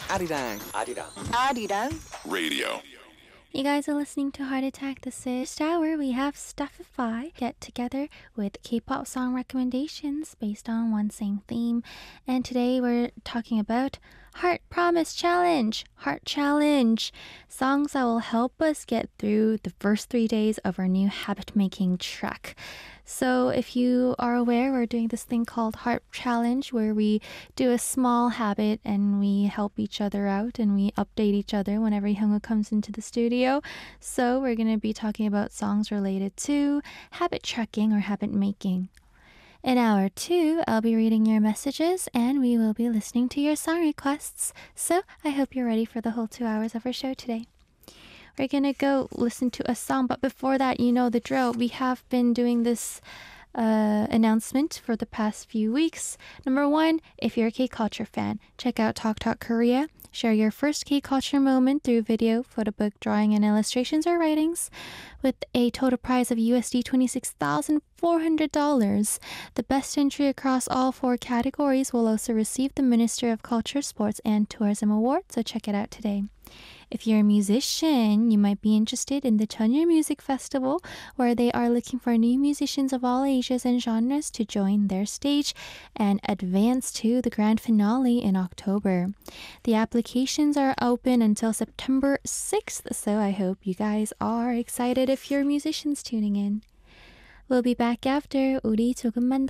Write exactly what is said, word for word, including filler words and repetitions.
아리랑 아리랑 아리랑 Radio. You guys are listening to Heart Attack. This is hour. We have Stuffify get together with K-pop song recommendations based on one same theme. And today we're talking about Heart Promise Challenge. Heart Challenge. Songs that will help us get through the first three days of our new habit-making trek. So if you are aware, we're doing this thing called Heart Challenge where we do a small habit and we help each other out and we update each other whenever Hyungwoo comes into the studio. So we're going to be talking about songs related to habit tracking or habit making. In hour two, I'll be reading your messages and we will be listening to your song requests. So I hope you're ready for the whole two hours of our show today. We're gonna go listen to a song, but before that, you know the drill. We have been doing this uh, announcement for the past few weeks. Number one, if you're a K-culture fan, check out Talk Talk Korea. Share your first K-culture moment through video, photo book, drawing, and illustrations or writings with a total prize of U S D twenty-six thousand four hundred dollars. The best entry across all four categories will also receive the Minister of Culture, Sports, and Tourism Award, so check it out today. If you're a musician, you might be interested in the Cheonyeol Music Festival, where they are looking for new musicians of all ages and genres to join their stage and advance to the grand finale in October. The applications are open until September sixth, so I hope you guys are excited if you're musicians tuning in. We'll be back after. 우리 조금만 더